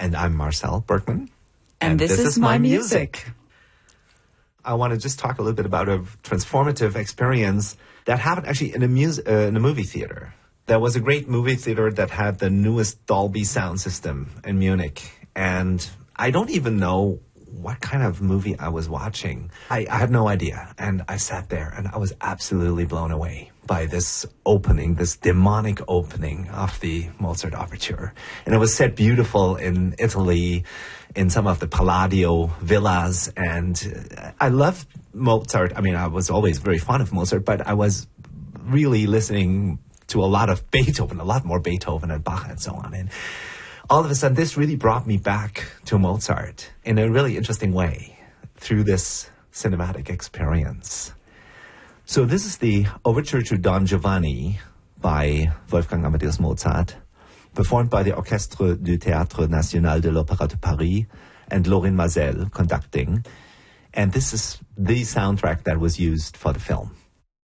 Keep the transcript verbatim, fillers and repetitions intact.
And I'm Marcel Bergman. And, and this, this is, is my music. music. I want to just talk a little bit about a transformative experience that happened actually in a, mus- uh, in a movie theater. There was a great movie theater that had the newest Dolby sound system in Munich. And I don't even know what kind of movie I was watching. I, I had no idea. And I sat there and I was absolutely blown away by this opening, this demonic opening of the Mozart Overture. And it was set beautiful in Italy, in some of the Palladio villas. And I loved Mozart. I mean, I was always very fond of Mozart, but I was really listening to a lot of Beethoven, a lot more Beethoven and Bach and so on. And all of a sudden, this really brought me back to Mozart in a really interesting way through this cinematic experience. So this is the Overture to Don Giovanni by Wolfgang Amadeus Mozart, performed by the Orchestre du Théâtre National de l'Opéra de Paris and Lorin Maazel conducting. And this is the soundtrack that was used for the film.